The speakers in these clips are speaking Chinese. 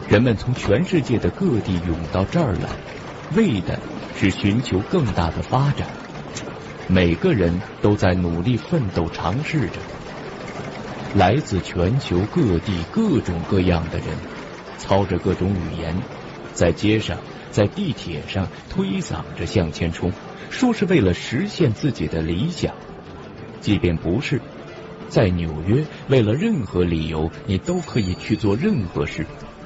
人们从全世界的各地涌到这儿来，为的是寻求更大的发展。每个人都在努力奋斗尝试着。来自全球各地各种各样的人，操着各种语言，在街上在地铁上推搡着向前冲，说是为了实现自己的理想。即便不是，在纽约，为了任何理由，你都可以去做任何事。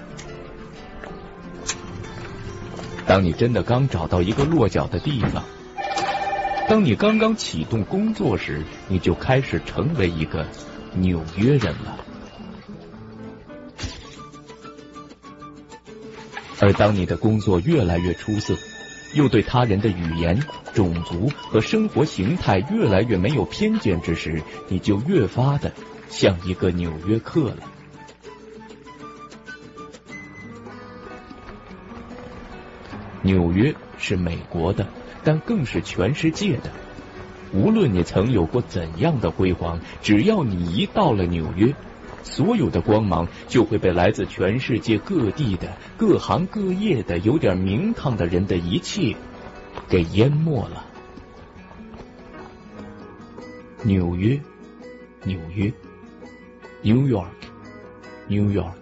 当你真的刚找到一个落脚的地方，当你刚刚启动工作时，你就开始成为一个纽约人了。而当你的工作越来越出色，又对他人的语言、种族和生活形态越来越没有偏见之时，你就越发的像一个纽约客了。纽约是美国的，但更是全世界的。无论你曾有过怎样的辉煌，只要你一到了纽约，所有的光芒就会被来自全世界各地的各行各业的有点名堂的人的一切给淹没了。纽约，纽约 ，New York，New York。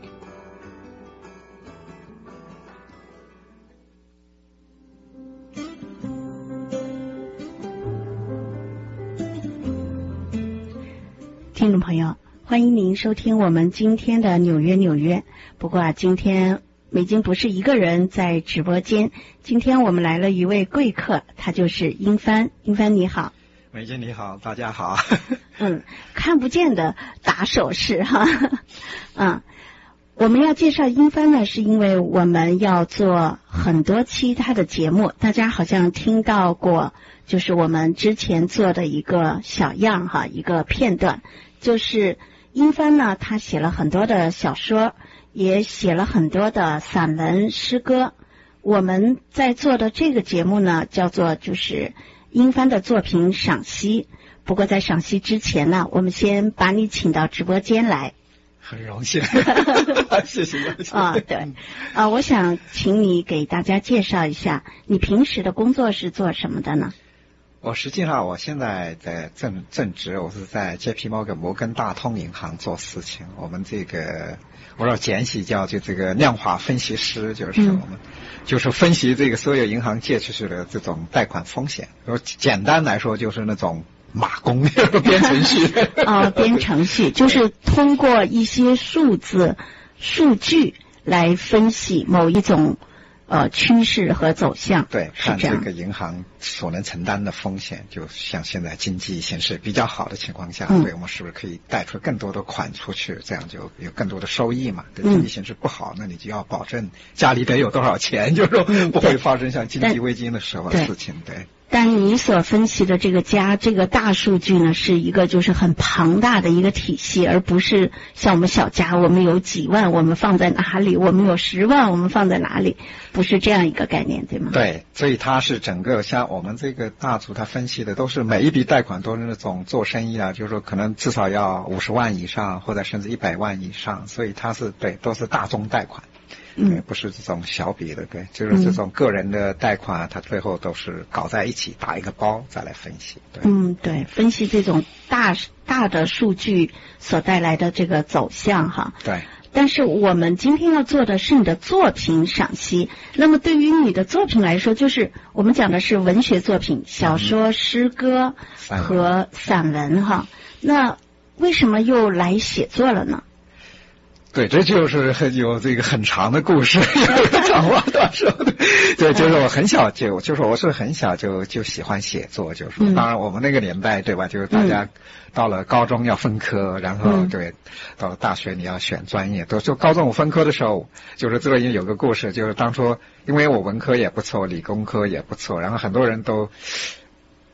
听众朋友，欢迎您收听我们今天的纽约纽约。不过今天美金不是一个人在直播间，今天我们来了一位贵客，他就是英帆。英帆你好。 美金你好，大家好。 看不见的打手势哈。我们要介绍英帆呢，是因为我们要做很多期他的节目，大家好像听到过，就是我们之前做的一个小样哈，一个片段。就是英帆呢，他写了很多的小说，也写了很多的散文诗歌。我们在做的这个节目呢，叫做就是英帆的作品赏析。不过在赏析之前呢，我们先把你请到直播间来。 很荣幸。谢谢。 对。我想请你给大家介绍一下，你平时的工作是做什么的呢？ 实际上我现在的正职，我是在 JP Morgan 摩根大通银行做事情。我们这个我说简写叫就这个量化分析师，就是我们就是分析这个所有银行借出去的这种贷款风险。简单来说就是那种码工编程序。 编程序就是通过一些数字数据来分析某一种趋势和走向。 对，看这个银行所能承担的风险，就像现在经济形势比较好的情况下，对我们是不是可以贷出更多的款出去，这样就有更多的收益嘛。对，经济形势不好，那你就要保证家里得有多少钱，就是说不会发生像经济危机的时候的事情。对。 但你所分析的这个大数据呢，是一个就是很庞大的一个体系，而不是像我们小家，我们有几万我们放在哪里，我们有10万我们放在哪里，不是这样一个概念，对吗？ 对，所以它是整个像我们这个大组，它分析的都是每一笔贷款都是那种做生意啊，就是说可能至少要50万以上，或者甚至100万以上，所以它是对都是大宗贷款。对，不是这种小笔的，对，就是这种个人的贷款，它最后都是搞在一起，打一个包再来分析。对， 对，分析这种大的数据所带来的这个走向哈。 对。 但是我们今天要做的是你的作品赏析。那么对于你的作品来说，就是我们讲的是文学作品，小说、诗歌和散文哈。那为什么又来写作了呢？ 对，这就是有这个很长的故事，有长话短说的。对，就是我很小就是我是很小就喜欢写作，就是说，当然我们那个年代，对吧？就是大家到了高中要分科，然后对，到了大学你要选专业。就高中我分科的时候，就是这里有个故事，就是当初因为我文科也不错，理工科也不错，然后很多人都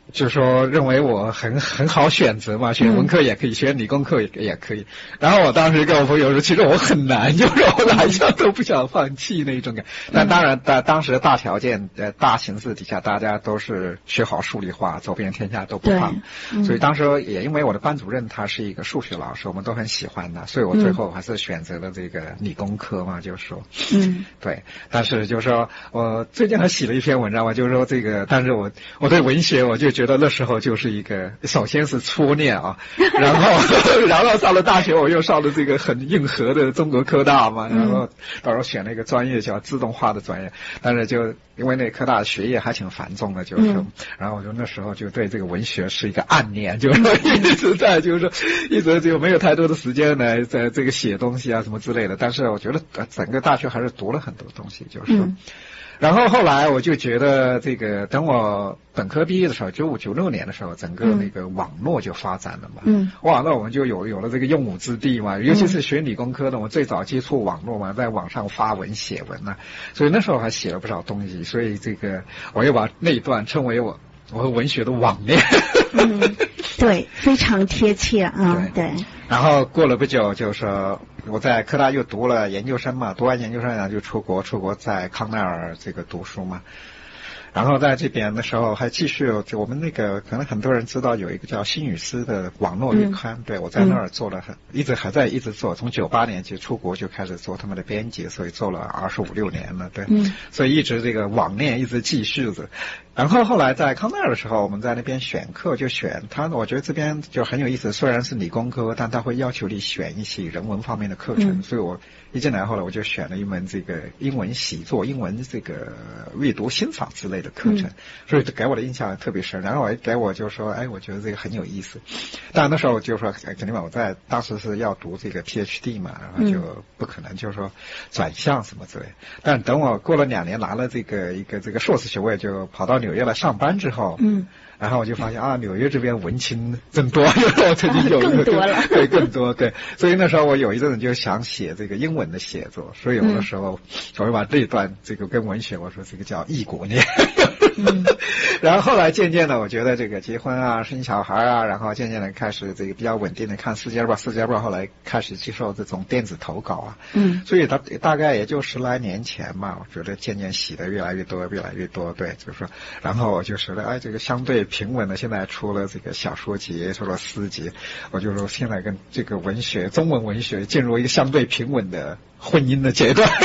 就是说认为我很好选择嘛，选文科也可以，选理工科也可以。然后我当时跟我朋友说，其实我很难，就是我哪一项都不想放弃那种感。但当然当时大条件大形势底下，大家都是学好数理化，走遍天下都不放。所以当时也因为我的班主任他是一个数学老师，我们都很喜欢他，所以我最后还是选择了这个理工科嘛，就是说对。但是就是说我最近还写了一篇文章嘛，就是说这个，但是我对文学我就觉得那时候就是一个，首先是初恋啊，然后上了大学，我又上了这个很硬核的中国科大嘛，然后到时候选了一个专业叫自动化的专业，但是就因为那科大的学业还挺繁重的，就是，然后我就那时候就对这个文学是一个暗恋，就是说一直在就是说一直就没有太多的时间来在这个写东西啊什么之类的，但是我觉得整个大学还是读了很多东西，就是说。然后后来我就觉得这个，等我本科毕业的时候，95、96年的时候，整个那个网络就发展了嘛。网络我们就有了这个用武之地嘛。尤其是学理工科的，我最早接触网络嘛，在网上发文写文呢，所以那时候还写了不少东西。所以这个我又把那一段称为我文学的网恋。 对，非常贴切啊。对。 然后过了不久，就是说我在科大又读了研究生嘛，读完研究生然后就出国在康奈尔这个读书嘛。然后在这边的时候还继续，就我们那个可能很多人知道有一个叫新语丝的网络月刊，对，我在那儿做了一直做，从98年就出国就开始做他们的编辑，所以做了25、26年了，对，所以一直这个网恋一直继续着。然后后来在康奈尔的时候，我们在那边选课就选他，我觉得这边就很有意思，虽然是理工科，但他会要求你选一些人文方面的课程，所以我一进来后来我就选了一门这个英文习作、英文这个阅读欣赏之类的课程，所以给我的印象特别深。然后给我就说，我觉得这个很有意思。但那时候就说，肯定嘛，我在当时是要读这个 PhD 嘛，然后就不可能就是说转向什么之类。但等我过了2年拿了这个一个这个硕士学位，就跑到纽约来上班之后，然后我就发现纽约这边文青真多，我曾经有更多了， 对，更多，对，所以那时候我有一阵子就想写这个英文的写作，所以有的时候我会把这一段这个跟文学，我说这个叫异国恋。然后后来渐渐的，我觉得这个结婚啊、生小孩啊，然后渐渐的开始这个比较稳定的看世界报，后来开始接受这种电子投稿啊，所以大概也就10来年前嘛，我觉得渐渐写的越来越多，对，就是说，然后我就说这个相对平稳的，现在出了这个小说集，出了诗集，我就说现在跟这个文学，中文文学进入一个相对平稳的婚姻的阶段。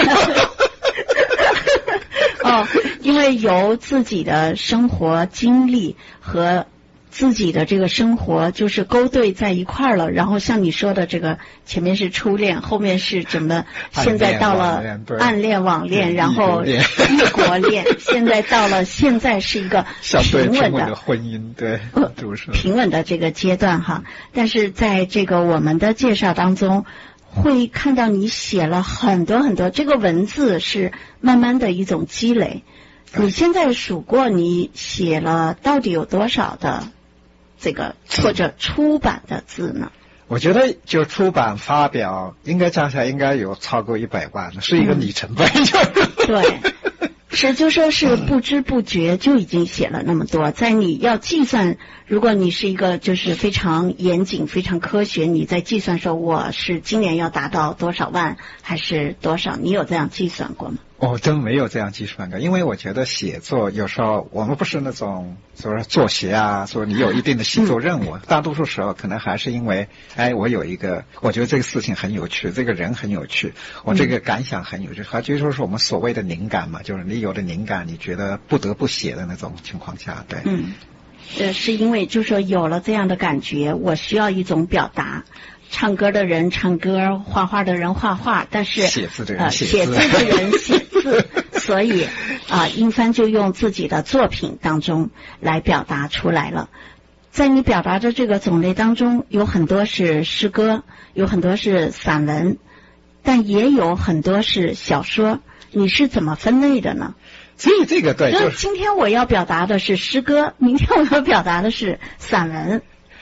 因为由自己的生活经历和自己的这个生活就是勾兑在一块儿了，然后像你说的这个前面是初恋，后面是怎么，现在到了暗恋网恋，然后异国恋，现在到了现在是一个平稳的婚姻，对， 平稳的这个阶段哈。但是在这个我们的介绍当中会看到你写了很多很多，这个文字是慢慢的一种积累。你现在数过你写了到底有多少的这个或者出版的字呢？ 我觉得就出版发表应该加起来应该有超过100万，是一个里程碑。 对，是就说是不知不觉就已经写了那么多，在你要计算，如果你是一个就是非常严谨非常科学，你在计算说我是今年要达到多少万还是多少，你有这样计算过吗？ 我真没有这样计算过，因为我觉得写作有时候我们不是那种说作协啊，说你有一定的写作任务，大多数时候可能还是因为我有一个，我觉得这个事情很有趣，这个人很有趣，我这个感想很有趣，还就是说我们所谓的灵感嘛，就是你有的灵感你觉得不得不写的那种情况下，对。 是因为就是说有了这样的感觉，我需要一种表达。唱歌的人唱歌，画画的人画画，但是写字的人写字的人写字，所以英帆就用自己的作品当中来表达出来了。在你表达的这个种类当中，有很多是诗歌，有很多是散文，但也有很多是小说。你是怎么分类的呢？ 所以这个对， 就是今天我要表达的是诗歌，明天我要表达的是散文。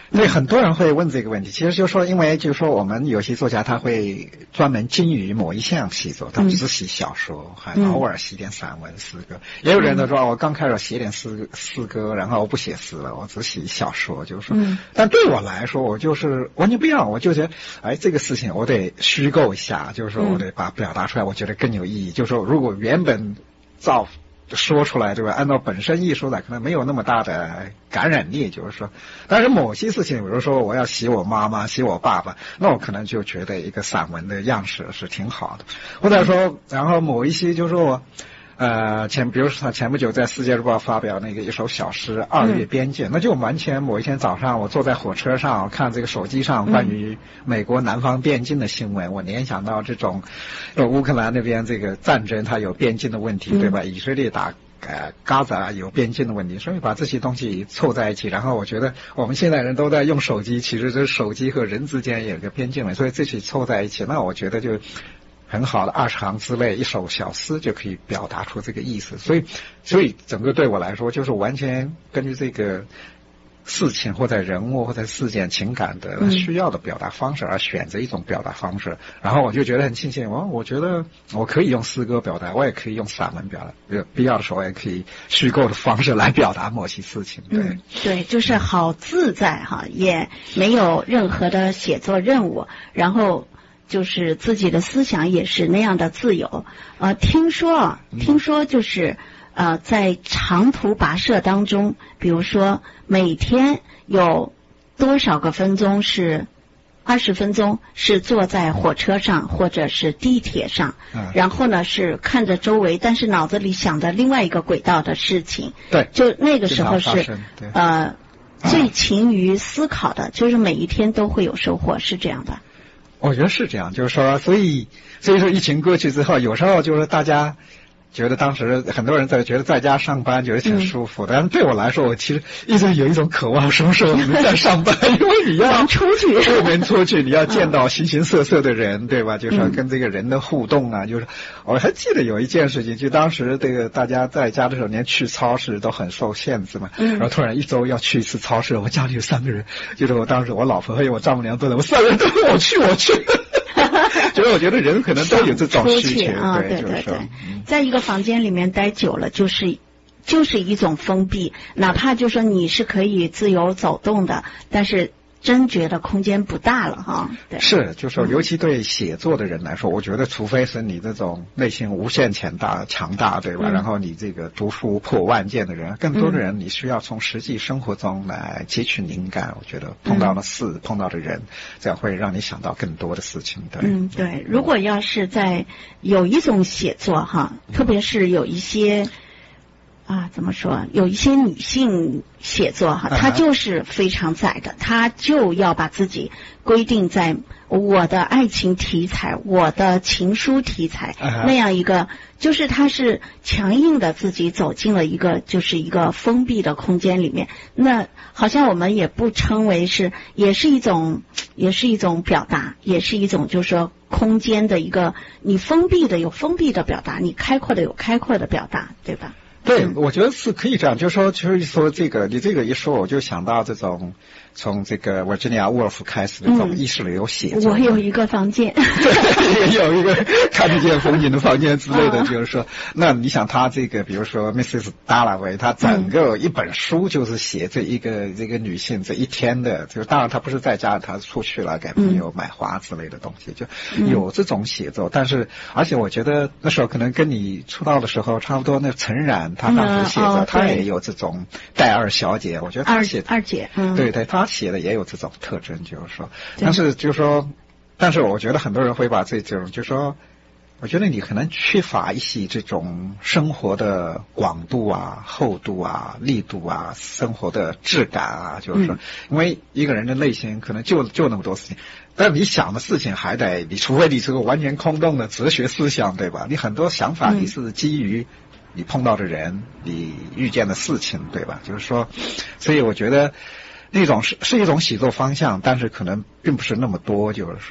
对，很多人会问这个问题，其实就是说，因为就是说我们有些作家他会专门精于某一项写作，他只写小说，还偶尔写点散文诗歌。也有人都说，我刚开始写点诗歌，然后我不写诗了，我只写小说，就是说。但对我来说，我就是完全不一样，我就觉得，哎，这个事情我得虚构一下，就是说我得把表达出来，我觉得更有意义。就是说，如果原本说出来，对吧？按照本身艺术来，可能没有那么大的感染力，就是说。但是某些事情，比如说我要写我妈妈，写我爸爸，那我可能就觉得一个散文的样式是挺好的。或者说，然后某一些就是说我。比如说他前不久在《世界日报》发表那个一首小诗《2月边界》，那就完全某一天早上我坐在火车上看这个手机上关于美国南方边境的新闻，我联想到这种乌克兰那边这个战争它有边境的问题，对吧？以色列打嘎达有边境的问题，所以把这些东西凑在一起，然后我觉得我们现在人都在用手机，其实这手机和人之间有个边境了，所以这些凑在一起，那我觉得就很好的20行之内一首小诗就可以表达出这个意思，所以整个对我来说就是完全根据这个事情或者人物或者事件情感的需要的表达方式而选择一种表达方式，然后我就觉得很庆幸，我觉得我可以用诗歌表达，我也可以用散文表达，有必要的时候我也可以虚构的方式来表达某些事情。对， 对，就是好自在哈，也没有任何的写作任务，然后就是自己的思想也是那样的自由。听说就是在长途跋涉当中，比如说每天有多少个分钟是20分钟是坐在火车上或者是地铁上，然后呢是看着周围，但是脑子里想着另外一个轨道的事情。 对， 就那个时候是最勤于思考的，就是每一天都会有收获，是这样的。 我觉得是这样，就是说，所以说疫情过去之后，有时候就是大家觉得当时很多人觉得在家上班觉得挺舒服的，但是对我来说，我其实一直有一种渴望，什么时候能在上班？因为你要出去， 你要见到形形色色的人，对吧？就是跟这个人的互动啊，就是我还记得有一件事情，就当时这个大家在家的时候，连去超市都很受限制嘛，然后突然一周要去一次超市，我家里有3个人，就是我当时我老婆还有我丈母娘都在，我3个人都我去。就是我觉得人可能都有这种需求， 对，在一个房间里面待久了，就是一种封闭，哪怕就说你是可以自由走动的，但是真觉得空间不大了哈。对， 是，就是说，尤其对写作的人来说，我觉得除非是你这种内心无限强大，对吧？然后你这个读书破万件的人，更多的人你需要从实际生活中来汲取灵感。我觉得碰到的事，碰到的人，这样会让你想到更多的事情。对， 对。如果要是在有一种写作哈，特别是有一些。怎么说？有一些女性写作哈，她就是非常窄的，她就要把自己规定在我的爱情题材、我的情书题材那样一个，就是她是强硬的自己走进了一个就是一个封闭的空间里面。那好像我们也不称为是，也是一种表达，也是一种就是说空间的一个，你封闭的有封闭的表达，你开阔的有开阔的表达，对吧？ 对，我觉得是可以这样，就是说这个你这个一说，我就想到这种从这个Virginia Woolf开始的这种意识流写作。 我有一个房间， 对，有一个看得见风景的房间之类的，就是说，那你想他这个，比如说 Mrs. Dalloway， 他整个一本书就是写这个女性这一天的，就当然他不是在家，他出去了给朋友买花之类的东西，就有这种写作。但是，而且我觉得那时候可能跟你出道的时候差不多，那陈冉他当时写作，他也有这种戴二小姐，我觉得他写二姐， 对，他写的也有这种特征，就是说，但是我觉得很多人会把这种，就是说，我觉得你可能缺乏一些这种生活的广度啊、厚度啊、力度啊、生活的质感啊，就是说，因为一个人的内心可能就那么多事情，但你想的事情还得，你除非你是个完全空洞的哲学思想，对吧？你很多想法你是基于你碰到的人，你遇见的事情，对吧？就是说，所以我觉得那种是一种写作方向，但是可能并不是那么多，就是说。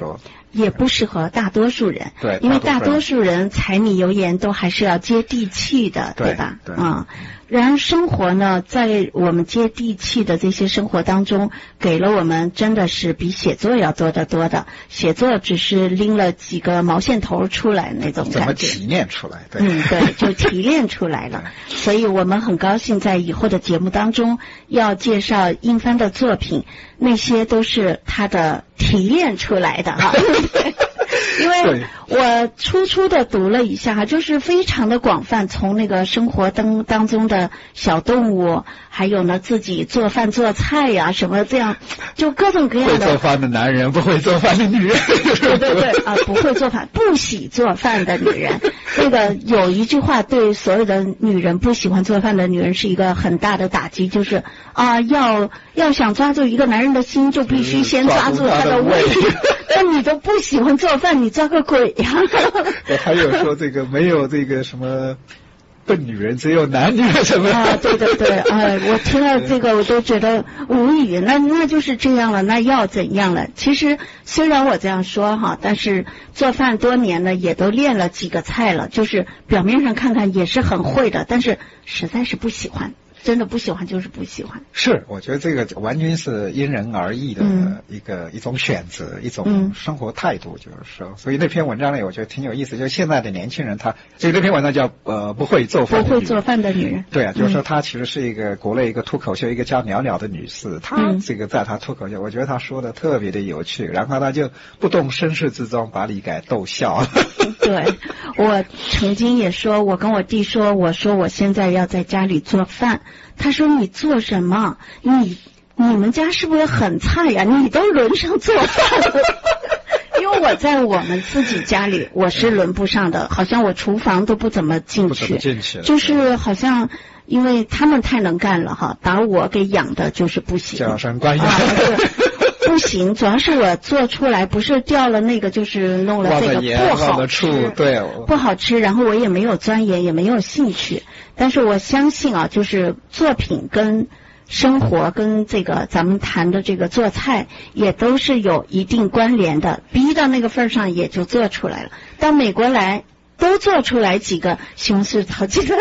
也不适合大多数人。 对， 因为大多数人柴米油盐都还是要接地气的，对吧？ 对。 然而生活呢，在我们接地气的这些生活当中，给了我们真的是比写作要多得多的。写作只是拎了几个毛线头出来那种感觉， 怎么提炼出来？对， 对，就提炼出来了。所以我们很高兴在以后的节目当中要介绍英帆的作品，那些都是他的提炼出来的哈。因为我初的读了一下，就是非常的广泛，从那个生活当中的小动物，还有呢自己做饭做菜呀什么这样，就各种各样的。 会做饭的男人，不会做饭的女人。 对不会做饭，不喜做饭的女人。那个有一句话对所有的女人，不喜欢做饭的女人是一个很大的打击，就是要想抓住一个男人的心，就必须先抓住他的胃。那你都不喜欢做饭，你抓个鬼呀！ 还有说这个没有这个什么笨女人，只有男女人什么对，我听了这个我都觉得无语。那就是这样了，那要怎样了？其实虽然我这样说哈，但是做饭多年了，也都练了几个菜了，就是表面上看看也是很会的，但是实在是不喜欢。真的不喜欢就是不喜欢。 是，我觉得这个完全是因人而异的一种选择，一种生活态度，就是说。所以那篇文章呢，我觉得挺有意思，就是现在的年轻人所以那篇文章叫不会做饭的女人。对啊，就是说她其实是一个国内一个脱口秀，一个叫袅袅的女士，她这个在她脱口秀，我觉得她说的特别的有趣，然后她就不动声色之中把你给逗笑。 对，我曾经也说，我跟我弟说，我说我现在要在家里做饭。他说你做什么？你们家是不是很菜呀？你都轮上做饭了。因为我在我们自己家里我是轮不上的，好像我厨房都不怎么进去，就是好像因为他们太能干了哈，把我给养的就是不行。 叫声关于不行，主要是我做出来不是掉了那个，就是弄了这个不好吃， 对， 不好吃，然后我也没有钻研，也没有兴趣。但是我相信啊，就是作品跟生活跟这个咱们谈的这个做菜也都是有一定关联的，逼到那个份上也就做出来了。到美国来都做出来几个西红柿炒鸡蛋。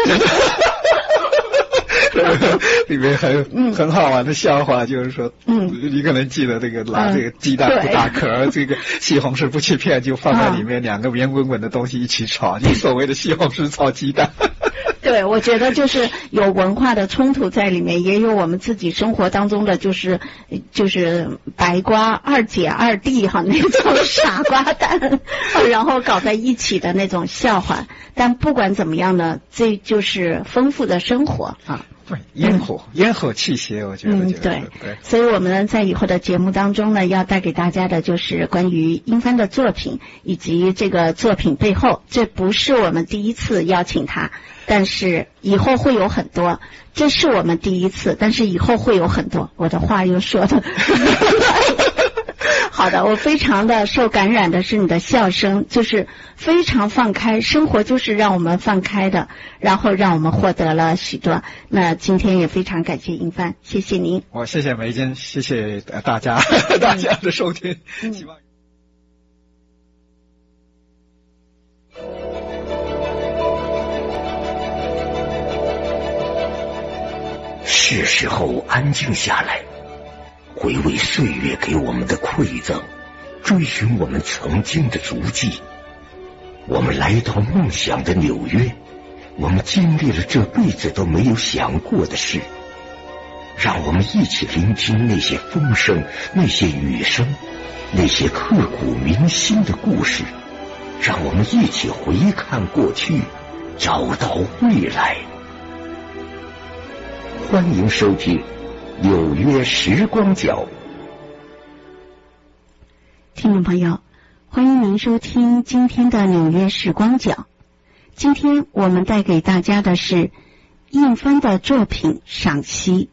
里面很好玩的笑话，就是说，你可能记得这个拿这个鸡蛋不打壳，这个西红柿不切片，就放在里面，两个圆滚滚的东西一起炒，就所谓的西红柿炒鸡蛋。 对，我觉得就是有文化的冲突在里面，也有我们自己生活当中的就是白瓜二姐二弟哈那种傻瓜蛋，然后搞在一起的那种笑话。但不管怎么样呢，这就是丰富的生活啊。 对，烟火气息，我觉得对。所以我们呢，在以后的节目当中呢，要带给大家的就是关于英帆的作品，以及这个作品背后。这不是我们第一次邀请他，但是以后会有很多。这是我们第一次，但是以后会有很多。我的话又说的。好的，我非常的受感染的是你的笑声，就是非常放开，生活就是让我们放开的，然后让我们获得了许多。那今天也非常感谢英帆，谢谢您。 我谢谢梅珍，谢谢大家的收听，希望。 是时候安静下来，回味岁月给我们的馈赠，追寻我们曾经的足迹。我们来到梦想的纽约，我们经历了这辈子都没有想过的事。让我们一起聆听那些风声，那些雨声，那些刻骨铭心的故事。让我们一起回看过去，找到未来。欢迎收听纽约时光角。 听众朋友，欢迎您收听今天的纽约时光角。今天我们带给大家的是印帆的作品赏析。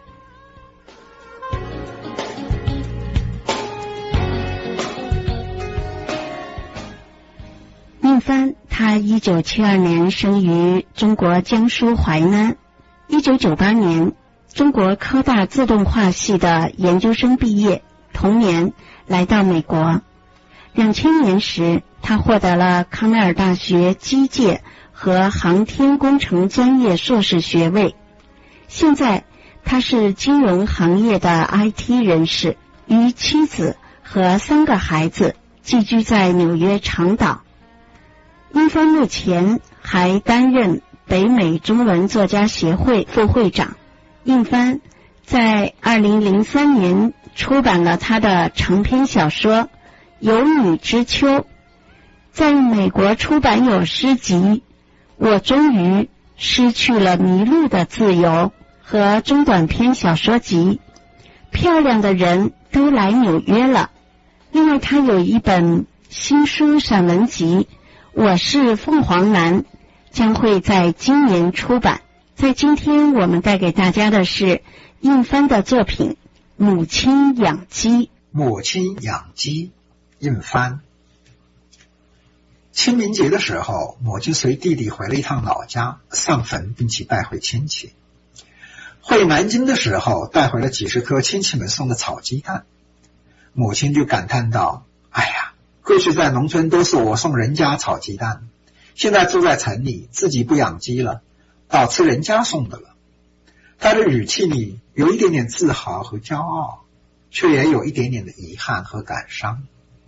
印帆他1972年生于中国江苏淮南，1998年中国科大自动化系的研究生毕业，同年来到美国。 2000年时，他获得了康奈尔大学机械和航天工程专业硕士学位。现在他是金融行业的 IT 人士，与妻子和3个孩子寄居在纽约长岛。英帆目前还担任北美中文作家协会副会长。英帆在2003年出版了他的长篇小说《有女之秋》，在美国出版有诗集《我终于失去了迷路的自由》和中短篇小说集《漂亮的人都来纽约了》。另外他有一本新书散文集《我是凤凰男》，将会在今年出版。在今天我们带给大家的是印帆的作品《母亲养鸡》。 母亲养鸡，印帆。清明节的时候，母亲随弟弟回了一趟老家，上坟并且带回亲戚。回南京的时候，带回了几十颗亲戚们送的炒鸡蛋。母亲就感叹道：哎呀，过去在农村都是我送人家炒鸡蛋，现在住在城里，自己不养鸡了，倒吃人家送的了。他的语气里有一点点自豪和骄傲，却也有一点点的遗憾和感伤。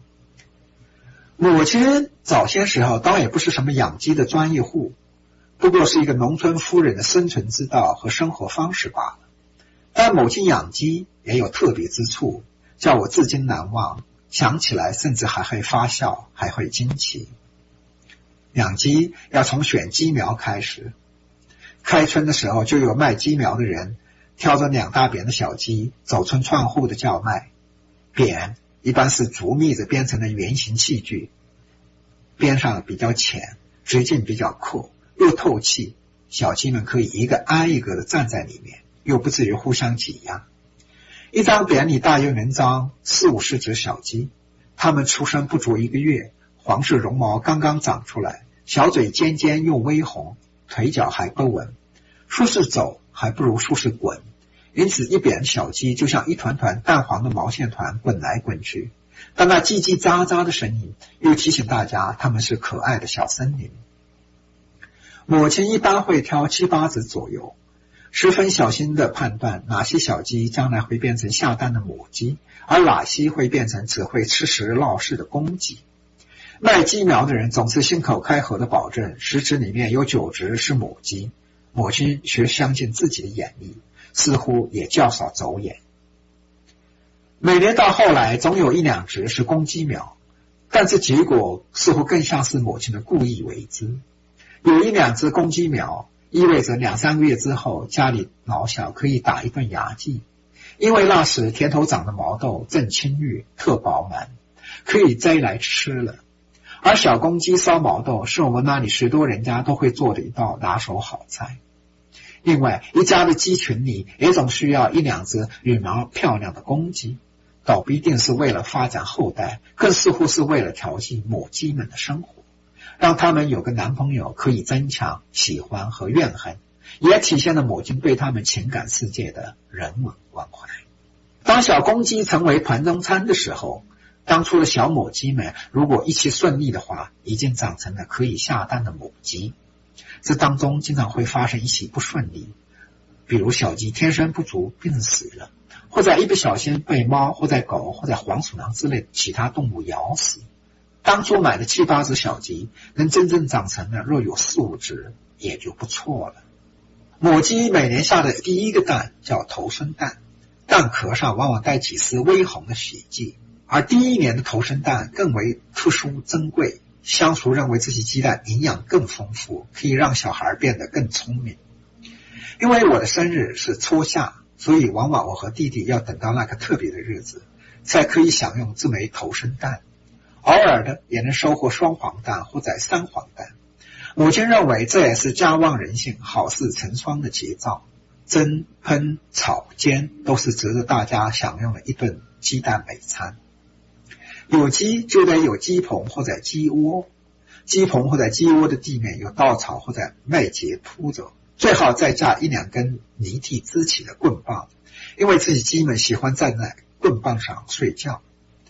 母亲早些时候当然也不是什么养鸡的专业户，不过是一个农村夫人的生存之道和生活方式罢了。但母亲养鸡也有特别之处，叫我至今难忘，想起来甚至还会发笑，还会惊奇。养鸡要从选鸡苗开始，开春的时候就有卖鸡苗的人挑着2大扁的小鸡走村串户的叫卖。扁一般是竹篾子编成的圆形器具，边上比较浅，直径比较阔，又透气，小鸡们可以一个挨一个的站在里面，又不至于互相挤压。一张扁里大约能装40-50只小鸡，它们出生不足1个月，黄色绒毛刚刚长出来，小嘴尖尖又微红，腿脚还不稳，说是走还不如说是滚，因此一扁小鸡就像一团团淡黄的毛线团滚来滚去，但那叽叽喳喳的声音又提醒大家它们是可爱的小森林。母亲一般会挑7-8只左右，十分小心地判断哪些小鸡将来会变成下蛋的母鸡，而哪些会变成只会吃食闹事的公鸡。卖鸡苗的人总是信口开河的保证10只里面有9只是母鸡，母亲却相信自己的眼力，似乎也较少走眼。每年到后来总有1-2只是公鸡苗，但这结果似乎更像是母亲的故意为之。有1-2只公鸡苗意味着2-3个月之后家里老小可以打一顿牙祭，因为那时田头长的毛豆正青绿特饱满，可以摘来吃了。而小公鸡烧毛豆是我们那里许多人家都会做的一道拿手好菜。另外一家的鸡群里也总需要1-2只羽毛漂亮的公鸡，倒不一定是为了发展后代，更似乎是为了调戏母鸡们的生活，让他们有个男朋友可以增强喜欢和怨恨，也体现了母亲对他们情感世界的人文关怀。当小公鸡成为团中餐的时候，当初的小母鸡们如果一切顺利的话，已经长成了可以下蛋的母鸡。这当中经常会发生一些不顺利，比如小鸡天生不足病死了，或者一不小心被猫或者狗或者黄鼠狼之类的其他动物咬死。当初买的7-8只小鸡能真正长成了若有4-5只也就不错了。母鸡每年下的第一个蛋叫头生蛋，蛋壳上往往带几丝微红的血迹，而第1年的头生蛋更为特殊珍贵，乡俗认为这些鸡蛋营养更丰富，可以让小孩变得更聪明。因为我的生日是初夏，所以往往我和弟弟要等到那个特别的日子才可以享用这枚头生蛋，偶尔的也能收获双黄蛋或者3黄蛋。母亲认为这也是家旺人性、好事成双的节兆，蒸、烹、炒、煎都是值得大家享用的一顿鸡蛋美餐。有鸡就得有鸡棚或者鸡窝，鸡棚或者鸡窝的地面有稻草或者麦秸铺着，最好再加1-2根泥地支起的棍棒，因为这些鸡们喜欢站在棍棒上睡觉。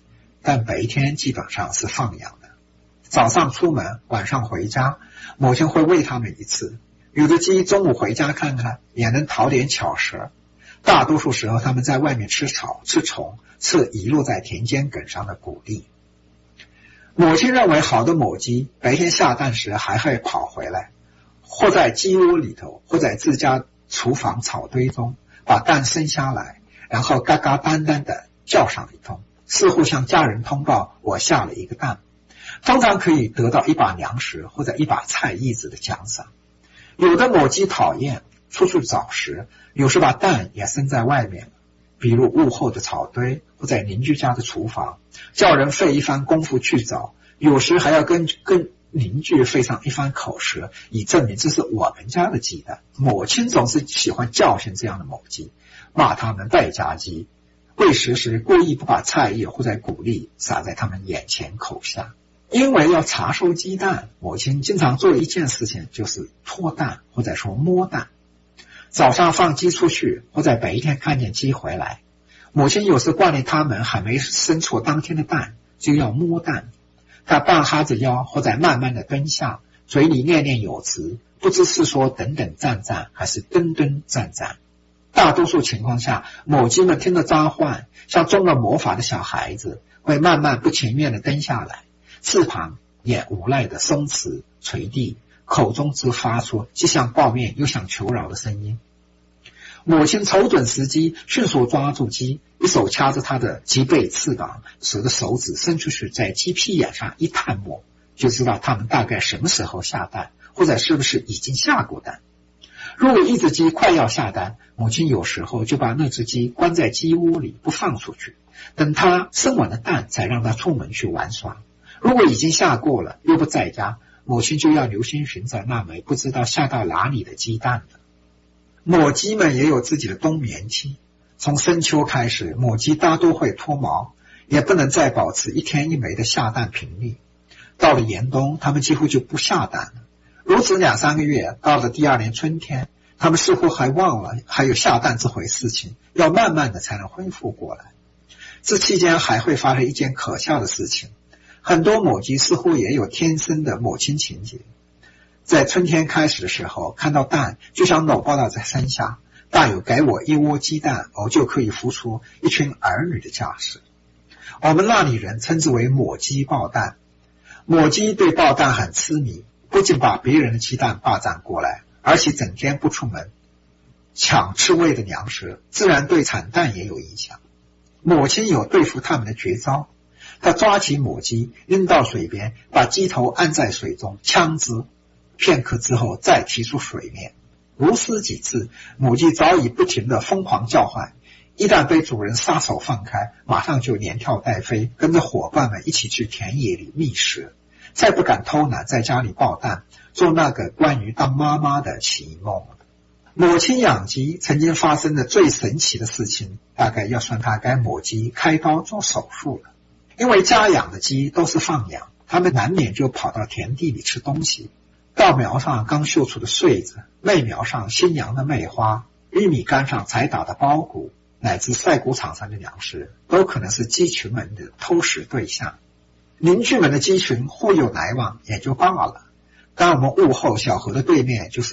但白天基本上是放养的。早上出门，晚上回家，母亲会喂它们一次。有的鸡中午回家看看，也能讨点巧食。大多数时候，它们在外面吃草、吃虫、吃遗落在田间埂上的谷粒。母亲认为好的母鸡白天下蛋时还会跑回来，或在鸡窝里头，或在自家厨房草堆中把蛋生下来，然后嘎嘎单单的叫上一通，似乎向家人通报我下了一个蛋，通常可以得到一把粮食或者一把菜叶子的奖赏。有的母鸡讨厌出去找食，有时把蛋也生在外面，比如屋后的草堆或在邻居家的厨房，叫人费一番功夫去找，有时还要跟邻居费上一番口舌，以证明这是我们家的鸡蛋。母亲总是喜欢教训这样的母鸡，骂他们败家鸡，喂食时故意不把菜叶或者谷粒撒在他们眼前口下。因为要查收鸡蛋，母亲经常做一件事情，就是脱蛋或者说摸蛋。早上放鸡出去，或者白天看见鸡回来，母亲有时惯例他们还没生出当天的蛋，就要摸蛋。她半哈着腰，或者慢慢的蹲下，嘴里念念有词，不知是说等等站站，还是蹲蹲站站。大多数情况下，母鸡们听着召唤，像中了魔法的小孩子，会慢慢不情愿的蹲下来，翅膀也无奈的松弛垂地，口中只发出既想抱怨又想求饶的声音。母亲瞅准时机，迅速抓住鸡，一手掐着它的鸡背翅膀，使得手指伸出去，在鸡屁眼上一探摸，就知道它们大概什么时候下蛋，或者是不是已经下过蛋。如果一只鸡快要下蛋，母亲有时候就把那只鸡关在鸡窝里不放出去，等它生完了蛋才让它出门去玩耍。如果已经下过了又不在家，母亲就要留心寻找那枚不知道下到哪里的鸡蛋了。母鸡们也有自己的冬眠期，从深秋开始，母鸡大多会脱毛，也不能再保持一天一枚的下蛋频率。到了严冬，它们几乎就不下蛋了。如此2-3个月，到了第二年春天，它们似乎还忘了还有下蛋这回事情，要慢慢的才能恢复过来。这期间还会发生一件可笑的事情，很多母鸡似乎也有天生的母亲情节。在春天开始的时候，看到蛋就想搂抱到在身下，大有给我一窝鸡蛋，我就可以孵出一群儿女的架势。我们那里人称之为母鸡抱蛋。母鸡对抱蛋很痴迷，不仅把别人的鸡蛋霸占过来，而且整天不出门抢吃喂的粮食，自然对产蛋也有影响。母亲有对付它们的绝招，她抓起母鸡扔到水边，把鸡头按在水中呛之，片刻之后再提出水面。如此几次，母鸡早已不停地疯狂叫唤，一旦被主人撒手放开，马上就连跳带飞，跟着伙伴们一起去田野里觅食，再不敢偷懒在家里抱蛋，做那个关于当妈妈的奇梦。母亲养鸡曾经发生的最神奇的事情，大概要算她给母鸡开刀做手术了。因为家养的鸡都是放养，它们难免就跑到田地里吃东西。稻苗上刚嗅出的穗子，麦苗上新芽的麦花，玉米杆上才打的苞谷，乃至晒谷场上的粮食，都可能是鸡群们的偷食对象。邻居们的鸡群互有来往也就罢了，当我们午后小河的对面就是